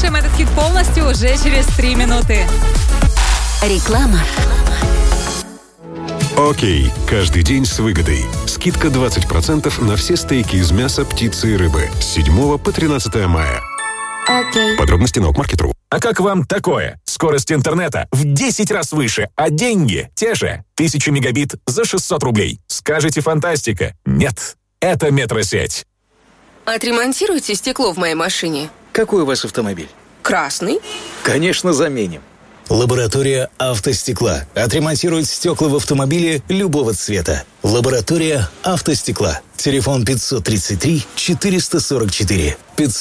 Послушаем этот хит полностью уже через 3 минуты. Реклама. Окей, каждый день с выгодой. Скидка 20% на все стейки из мяса, птицы и рыбы с 7 по 13 мая. Окей. Подробности на Окмаркет.ру. А как вам такое? Скорость интернета в 10 раз выше, а деньги те же. 1000 мегабит за 600 рублей. Скажете, фантастика? Нет, это Метросеть. Отремонтируйте стекло в моей машине. Какой у вас автомобиль? Красный. Конечно, заменим. Лаборатория автостекла. Отремонтирует стекла в автомобиле любого цвета. Лаборатория автостекла. Телефон 533-444.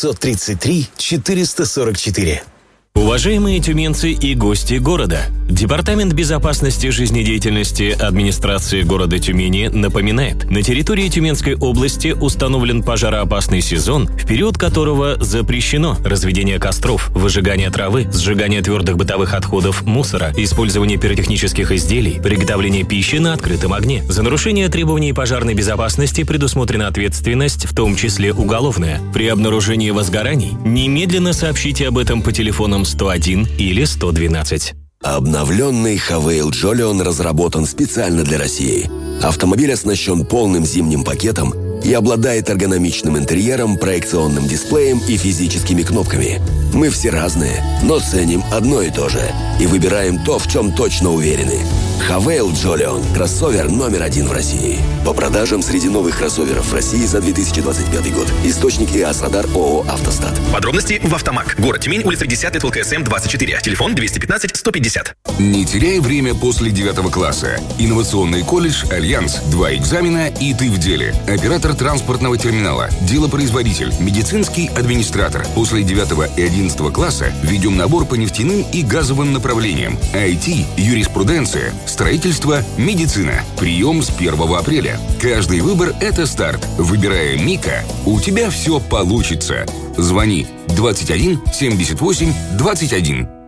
533-444. Уважаемые тюменцы и гости города, Департамент безопасности жизнедеятельности администрации города Тюмени напоминает, на территории Тюменской области установлен пожароопасный сезон, в период которого запрещено разведение костров, выжигание травы, сжигание твердых бытовых отходов, мусора, использование пиротехнических изделий, приготовление пищи на открытом огне. За нарушение требований пожарной безопасности предусмотрена ответственность, в том числе уголовная. При обнаружении возгораний немедленно сообщите об этом по телефонам 101 или 112. Обновленный Хавейл Джолион разработан специально для России. Автомобиль оснащен полным зимним пакетом и обладает эргономичным интерьером, проекционным дисплеем и физическими кнопками. Мы все разные, но ценим одно и то же. И выбираем то, в чем точно уверены. Хавейл Джолион – кроссовер номер 1 в России. По продажам среди новых кроссоверов в России за 2025 год. Источник ИАС Радар ООО «Автостат». Подробности в Автомаг. Город Тюмень, улица 10, ЛКСМ 24. Телефон 215-150. Не теряй время после 9 класса. Инновационный колледж «Альянс». 2 экзамена и ты в деле. Оператор транспортного терминала, делопроизводитель, медицинский администратор. После 9 и 11 класса ведем набор по нефтяным и газовым направлениям. IT, юриспруденция, строительство, медицина. Прием с 1 апреля. Каждый выбор – это старт. Выбирая МИКа, у тебя все получится. Звони 21 78 21.